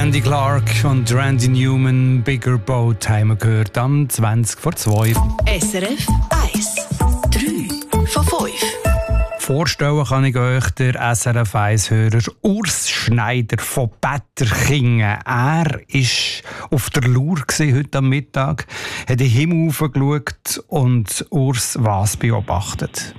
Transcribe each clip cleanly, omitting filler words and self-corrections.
Randy Clark und Randy Newman, Bigger Boat, haben wir gehört am 2:20. SRF 1, 3 von 5. Vorstellen kann ich euch den SRF 1-Hörer Urs Schneider von Betterkingen. Er war auf der Lur heute am Mittag, hat in den Himmel hochgeschaut und Urs was beobachtet.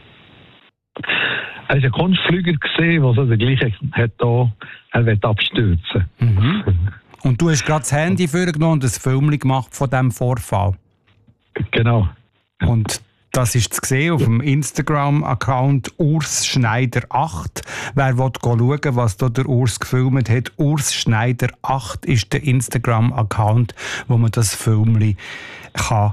Er war ein Kunstflüger, der so den gleichen hat, er will abstürzen. Mhm. Und du hast gerade das Handy vorgenommen und ein Film gemacht von diesem Vorfall. Genau. Und das ist zu sehen auf dem Instagram-Account Urs Schneider 8. Wer will schauen, was da der Urs gefilmt hat, Urs Schneider 8 ist der Instagram-Account, wo man das Filmchen kann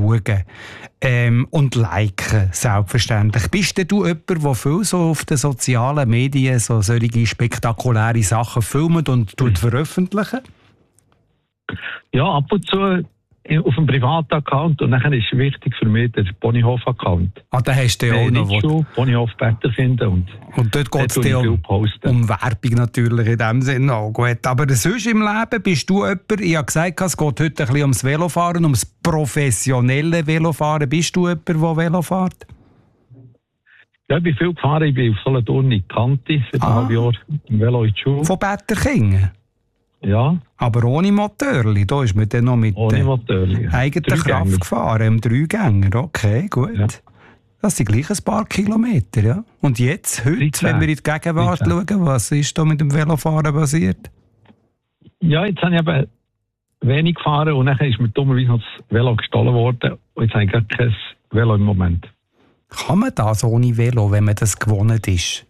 schauen und liken, selbstverständlich. Bist denn du jemand, der viel so auf den sozialen Medien so solche spektakuläre Sachen filmt und veröffentlichen? Ja, ab und zu auf dem privaten Account und dann ist wichtig für mich der Ponyhof-Account. Ah, da hast du ja auch noch. Ponyhof Betterkingen und dort geht es um Werbung natürlich in dem Sinne auch. Gut. Aber sonst im Leben bist du jemand, ich habe gesagt, es geht heute ein bisschen ums Velofahren, ums professionelle Velofahren. Bist du jemand, der Velo fährt? Ja, ich bin viel gefahren. Ich bin auf Solothurn in Kanti, seit einem halben Jahr im Velo in die Schule. Von Betterkingen? Ja. Aber ohne Motorli, da ist man dann noch mit eigener Kraft gefahren, im Dreigänger. Okay, gut. Ja. Das sind gleich ein paar Kilometer, ja. Und jetzt, heute, 13, wenn wir in die Gegenwart schauen, was ist da mit dem Velofahren passiert? Ja, jetzt habe ich eben wenig gefahren und dann ist mir dummerweise noch das Velo gestohlen worden. Und jetzt habe ich gar kein Velo im Moment. Kann man das ohne Velo, wenn man das gewohnt ist?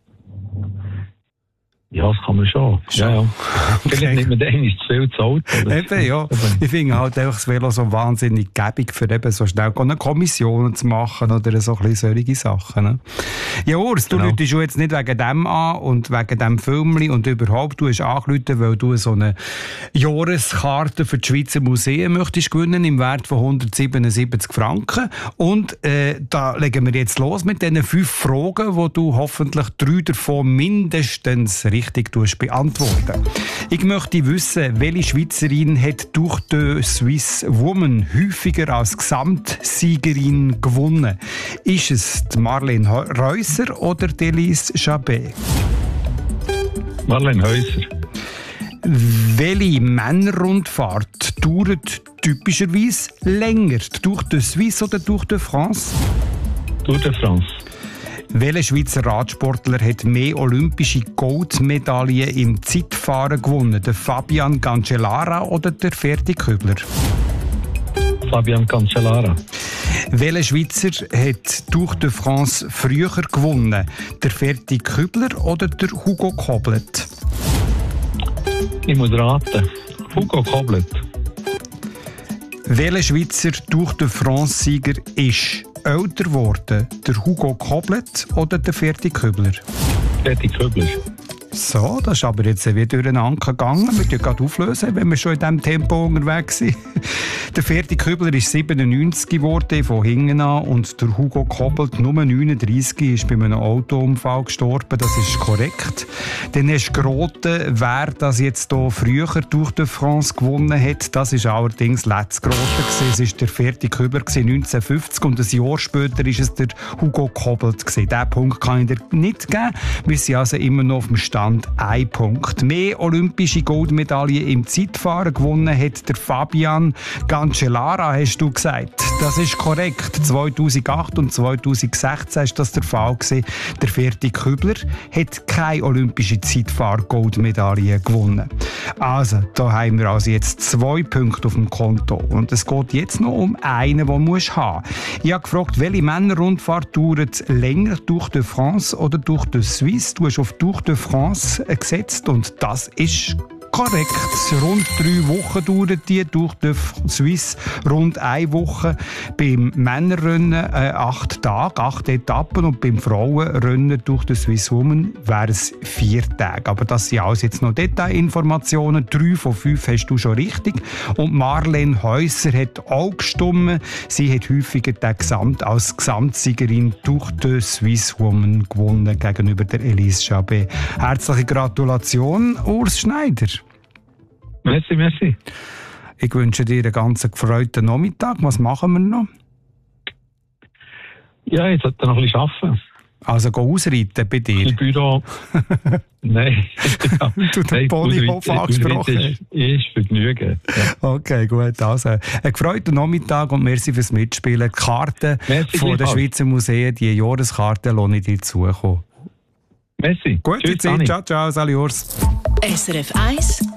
Ja, das kann man schon. Ja. Vielleicht nimmt man den eigentlich zu viel zu Auto. Eben, ja. Ich finde halt einfach das Velo so wahnsinnig gäbig, für eben so schnell eine Kommission zu machen oder so ein bisschen solche Sachen. Ne? Ja, Urs, du läutest jetzt nicht wegen dem an und wegen dem Filmchen und überhaupt, du hast angerufen, weil du so eine Jahreskarte für die Schweizer Museen möchtest gewinnen im Wert von 177 Franken. Und da legen wir jetzt los mit diesen 5 Fragen, wo du hoffentlich 3 davon mindestens richtig beantworten. Ich möchte wissen, welche Schweizerin hat durch die Swiss Woman häufiger als Gesamtsiegerin gewonnen? Ist es die Marlene Reusser oder die Elise Jabet? Marlene Reusser. Welche Männerrundfahrt dauert typischerweise länger? Durch die Suisse oder durch die France? Durch die France. Welcher Schweizer Radsportler hat mehr olympische Goldmedaillen im Zeitfahren gewonnen? Der Fabian Cancellara oder der Ferdi Kübler? Fabian Cancellara. Welcher Schweizer hat durch die France früher gewonnen? Der Ferdi Kübler oder der Hugo Koblet? Ich muss raten. Hugo Koblet. Welcher Schweizer durch die France-Sieger ist älter geworden? Der Hugo Koblet oder der Ferdi Kübler? Ferdi Kübler. So, das ist aber jetzt wieder durcheinander gegangen. Wir können gerade auflösen, wenn wir schon in diesem Tempo unterwegs sind. Der Ferdi Kübler ist 97 geworden, von hinten an, und der Hugo Koblet, nur 39, ist bei einem Autounfall gestorben. Das ist korrekt. Dann hast du geraten, wer das jetzt hier früher durch die France gewonnen hat. Das ist allerdings letztes geraten. Es war der Ferdi Kübler 1950 und ein Jahr später ist es der Hugo Koblet. Diesen Punkt kann ich dir nicht geben. Wir sind also immer noch auf dem Stand 1 Punkt. Mehr olympische Goldmedaillen im Zeitfahren gewonnen hat der Fabian Cancellara, hast du gesagt. Das ist korrekt. 2008 und 2016 ist das der Fall gewesen. Der Ferdi Kübler hat keine olympische Zeitfahr-Goldmedaille gewonnen. Also, da haben wir also jetzt 2 Punkte auf dem Konto. Und es geht jetzt noch um einen, den du haben musst. Ich habe gefragt, welche Männerrundfahrt dauert länger, durch die France oder durch die Suisse? Du hast auf durch die France gesetzt und das ist korrekt. Rund 3 Wochen dauert die, durch die Swiss rund 1 Woche. Beim Männerrennen 8 Tage, 8 Etappen, und beim Frauenrennen durch die Swiss Woman wären es 4 Tage. Aber das sind alles jetzt noch Detailinformationen. 3 von 5 hast du schon richtig. Und Marlene Häuser hat auch gestimmt. Sie hat häufiger als Gesamtsiegerin durch die Swiss Woman gewonnen gegenüber der Elise Jabet. Herzliche Gratulation, Urs Schneider. Merci. Ich wünsche dir einen ganz gefreuten Nachmittag. Was machen wir noch? Ja, jetzt sollte noch ein bisschen arbeiten. Also geh ausreiten bei dir. Im Büro. Nein. Du den Ponyhof angesprochen hast. Ist Vergnügen. Ja. Okay, gut. Also, einen gefreuten Nachmittag und merci fürs Mitspielen. Die Karten von den Schweizer Museen, die Jahreskarten, lasse ich dir zukommen. Merci. Gute Zeit. Ciao, ciao. Salut. SRF 1